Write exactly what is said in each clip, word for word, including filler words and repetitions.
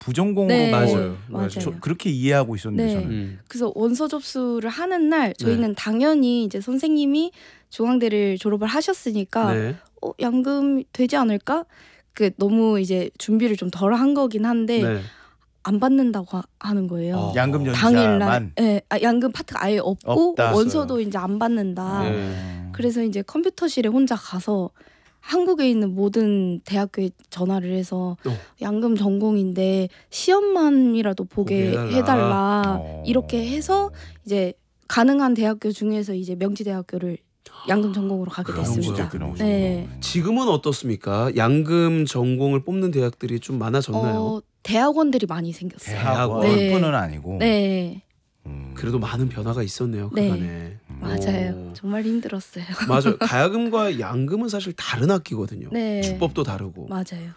부전공으로 네, 맞아요. 맞아요. 저, 그렇게 이해하고 있었는데 네. 저는. 음. 그래서 원서 접수를 하는 날 저희는 당연히 이제 선생님이 중앙대를 졸업을 하셨으니까 네. 어, 양금 되지 않을까? 그 너무 이제 준비를 좀 덜 한 거긴 한데 네. 안 받는다고 하, 하는 거예요. 어. 양금 당일날 연차만 예, 아, 양금 파트가 아예 없고 없다. 원서도 이제 안 받는다. 네. 그래서 이제 컴퓨터실에 혼자 가서 한국에 있는 모든 대학교에 전화를 해서 어. 양금 전공인데 시험만이라도 보게, 보게 해달라. 해달라 어. 이렇게 해서 이제 가능한 대학교 중에서 이제 명지대학교를 양금 전공으로 가게 그런 됐습니다. 거구나. 네. 지금은 어떻습니까? 양금 전공을 뽑는 대학들이 좀 많아졌나요? 어, 대학원들이 많이 생겼어요. 대학원 네. 뿐은 아니고. 네, 음. 그래도 많은 변화가 있었네요. 네. 그간에. 맞아요. 오. 정말 힘들었어요. 맞아요. 가야금과 양금은 사실 다른 악기거든요. 네, 주법도 다르고. 맞아요.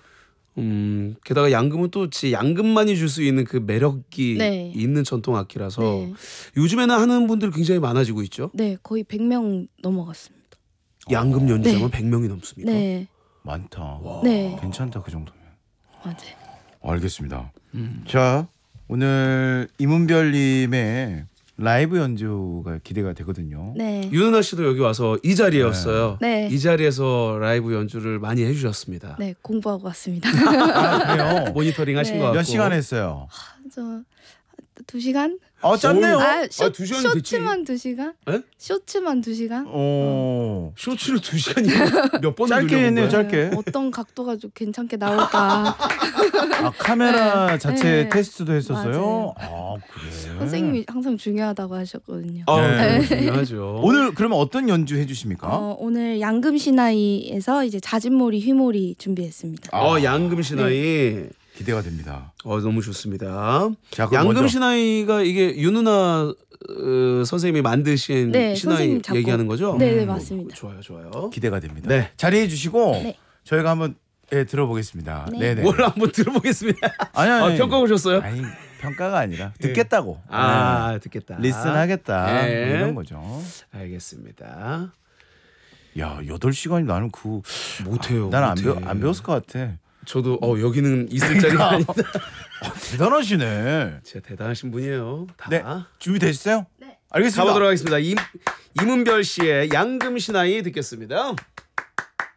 음, 게다가 양금은 또 지 양금만이 줄 수 있는 그 매력이 네. 있는 전통 악기라서 네, 요즘에는 하는 분들 굉장히 많아지고 있죠. 네, 거의 백 명 넘어갔습니다. 양금 연주자면 네. 백 명이 넘습니까? 네, 많다. 네, 괜찮다 그 정도면. 맞아요. 알겠습니다. 음. 자, 오늘 이문별님의 라이브 연주가 기대가 되거든요. 네, 윤은아 씨도 여기 와서 이 자리였어요. 네. 이 자리에서 라이브 연주를 많이 해주셨습니다. 네, 공부하고 왔습니다. 아, 그래요? 모니터링 하신 네. 것 같고. 몇 시간 했어요? 저 두 시간? 아, 짧네요. 아, 쇼, 아, 두 시간이 됐지. 쇼츠만 두 시간? 에? 쇼츠만 두 시간? 어. 쇼츠를 두 시간이 몇번 짧게 했네요, 짧게. 어떤 각도가 좀 괜찮게 나올까? 아, 카메라 네. 자체 네. 테스트도 했었어요? 아, 그래. 선생님이 항상 중요하다고 하셨거든요. 아, 네. 네. 중요하죠. 오늘 그러면 어떤 연주 해주십니까? 어, 오늘 양금 시나이에서 이제 자진몰이 휘몰이 준비했습니다. 어, 양금 시나이. 기대가 됩니다. 어, 너무 좋습니다. 자, 그럼 양금 먼저. 시나이가 이게 윤은아 어, 선생님이 만드신 네, 시나이 선생님 작곡. 얘기하는 거죠? 네, 네, 음, 맞습니다. 좋아요, 좋아요. 기대가 됩니다. 네. 자리해 주시고 네. 저희가 한번 예, 들어보겠습니다. 네. 네, 네. 뭘 한번 들어보겠습니다. 아니, 아니, 아, 평가 오셨어요? 아니, 평가가 아니라 듣겠다고. 아, 듣겠다. 네. 리슨하겠다. 네. 이런 거죠. 알겠습니다. 야, 여덟 시간이 나는 그 못해요. 나는 안, 못해. 배워, 안 배웠을 것 같아. 저도 어 여기는 있을 자리가 아니다. 어, 대단하시네. 진짜 대단하신 분이에요. 다. 네. 준비되셨어요? 네. 알겠습니다. 가보도록 하겠습니다. 임, 이문별 씨의 양금 시나이 듣겠습니다.